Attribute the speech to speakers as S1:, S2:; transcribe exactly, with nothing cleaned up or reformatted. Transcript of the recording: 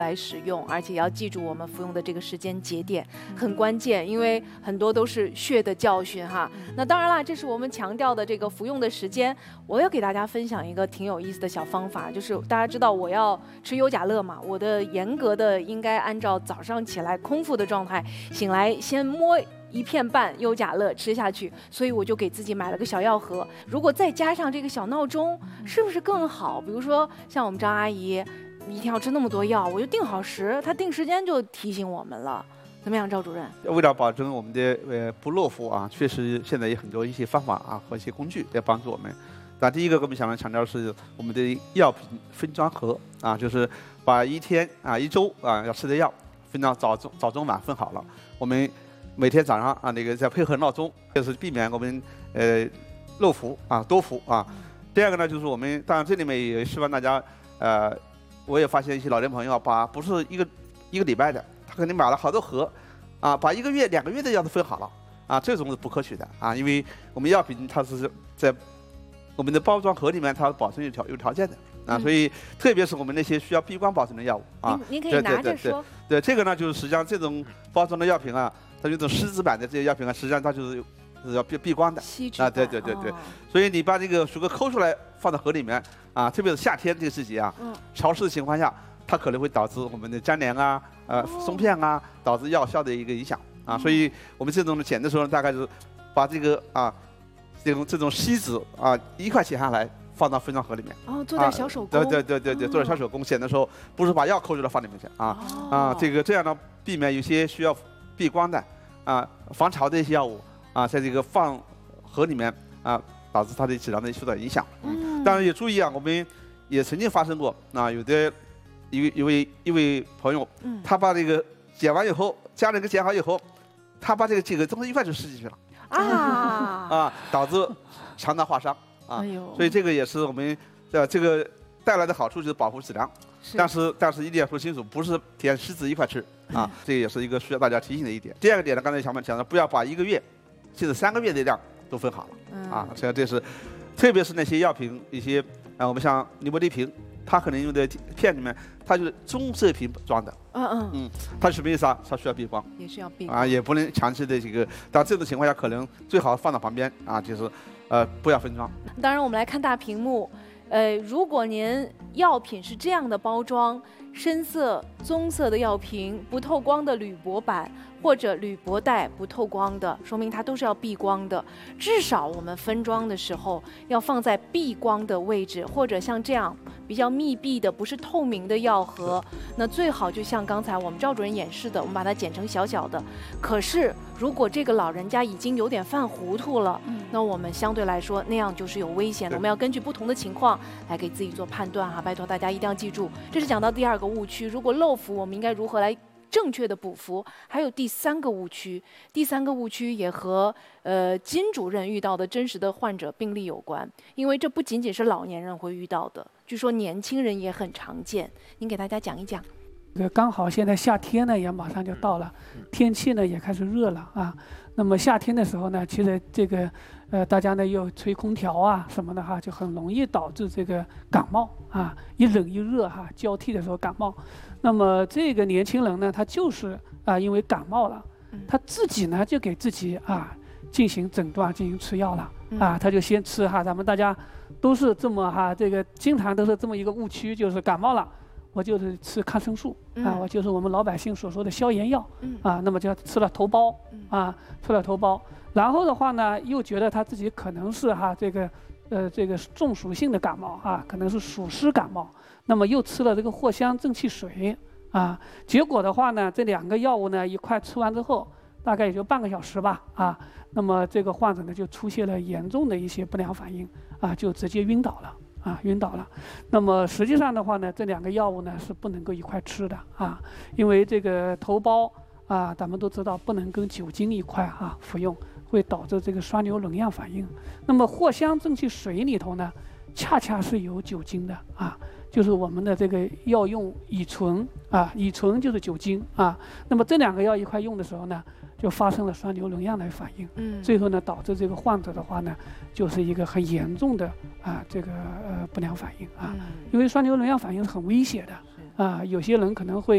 S1: 来使用，而且要记住我们服用的这个时间节点很关键，因为很多都是血的教训哈。那当然啦，这是我们强调的这个服用的时间。我要给大家分享一个挺有意思的小方法，就是大家知道我要吃优甲乐嘛，我的严格的应该按照早上起来空腹的状态醒来，先摸一片半优甲乐吃下去，所以我就给自己买了个小药盒。如果再加上这个小闹钟，是不是更好？比如说像我们张阿姨。一天要吃那么多药，我就定好时，他定时间就提醒我们了。怎么样，赵主任？
S2: 为了保证我们的呃不落服啊，确实现在有很多一些方法啊和一些工具来帮助我们。那第一个我们想要强调的是我们的药品分装盒啊，就是把一天啊一周啊要吃的药分到早中早中晚分好了。我们每天早上啊那个再配合闹钟，就是避免我们呃漏服啊多服啊。第二个呢就是我们当然这里面也希望大家呃。我也发现一些老年朋友把不是一个一个礼拜的，他可能买了好多盒，啊，把一个月、两个月的药都分好了，啊，这种是不可取的啊，因为我们药品它是在我们的包装盒里面，它保存有条有条件的啊，所以特别是我们那些需要闭关保存的药物啊，
S1: 您您可以拿着说。
S2: 对，这个呢，就是实际上这种包装的药品啊，它这种湿纸板的这些药品啊，实际上它就是是要闭闭关的
S1: 啊，
S2: 对对对对，所以你把这个鼠哥抠出来放到盒里面。啊，特别是夏天这个季节啊，嗯、潮湿的情况下，它可能会导致我们的粘连啊、呃松片啊，导致药效的一个影响啊。所以我们这种剪的时候，大概是把这个啊，这种这种锡纸啊一块剪下来，放到分装盒里面。
S1: 哦，做点小手工。
S2: 啊、对对对对对，做点小手工。剪的时候不是把药抠出来放里面去啊、哦、啊，这个这样呢，避免有些需要闭关的啊防潮的一些药物啊，在这个放盒里面啊，导致它的质量的受到影响。嗯。当然也注意啊，我们也曾经发生过啊，有的一一位一位朋友，嗯、他把这个剪完以后，家人给剪好以后，他把这个几个东西一块就吃进去了啊啊，导致肠道划伤啊。哎、所以这个也是我们呃这个带来的好处就是保护质量，是但是但是一定要说清楚，不是填食指一块吃啊，嗯、这个也是一个需要大家提醒的一点。第二个点呢，刚才小满讲的，不要把一个月甚至三个月的量都分好了、嗯、啊，这这是。特别是那些药品，一些啊，我们像尼泊利瓶，它可能用的片里面，它就是棕色瓶装的。嗯嗯嗯，它是什么意思啊？它需要闭关，
S1: 也是要闭关
S2: 啊，也不能强制的这个。但这种情况下，可能最好放到旁边啊，就是呃不要分装。
S1: 当然，我们来看大屏幕，呃，如果您药品是这样的包装，深色、棕色的药瓶，不透光的铝箔板。或者铝箔袋不透光的，说明它都是要避光的。至少我们分装的时候要放在避光的位置，或者像这样比较密闭的、不是透明的药盒。那最好就像刚才我们赵主任演示的，我们把它剪成小小的。可是如果这个老人家已经有点犯糊涂了，嗯、那我们相对来说那样就是有危险的。我们要根据不同的情况来给自己做判断哈。拜托大家一定要记住，这是讲到第二个误区。如果漏服，我们应该如何来正确的补服？还有第三个误区，第三个误区也和呃金主任遇到的真实的患者病例有关，因为这不仅仅是老年人会遇到的，据说年轻人也很常见。您给大家讲一讲。
S3: 这个刚好现在夏天呢也马上就到了，天气呢也开始热了啊。那么夏天的时候呢，其实这个呃大家呢又吹空调啊什么的哈，就很容易导致这个感冒啊，一冷一热哈，交替的时候感冒。那么这个年轻人呢，他就是啊因为感冒了，他自己呢就给自己啊进行诊断，进行吃药了啊，他就先吃哈，咱们大家都是这么哈，这个经常都是这么一个误区，就是感冒了。我就是吃抗生素啊，我就是我们老百姓所说的消炎药啊，那么就吃了头孢啊，吃了头孢，然后的话呢，又觉得他自己可能是哈这个呃这个中暑性的感冒啊，可能是暑湿感冒，那么又吃了这个藿香正气水啊，结果的话呢，这两个药物呢一块吃完之后，大概也就半个小时吧啊，那么这个患者呢就出现了严重的一些不良反应啊，就直接晕倒了。啊，晕倒了。那么实际上的话呢，这两个药物呢是不能够一块吃的啊，因为这个头孢啊，咱们都知道不能跟酒精一块啊服用，会导致这个双硫仑样反应。那么藿香正气水里头呢，恰恰是有酒精的啊，就是我们的这个药用乙醇啊，乙醇就是酒精啊。那么这两个药一块用的时候呢，就发生了双硫仑样的反应，嗯，最后呢导致这个患者的话呢，就是一个很严重的啊这个呃不良反应啊，嗯、因为双硫仑样反应是很危险的啊，有些人可能会。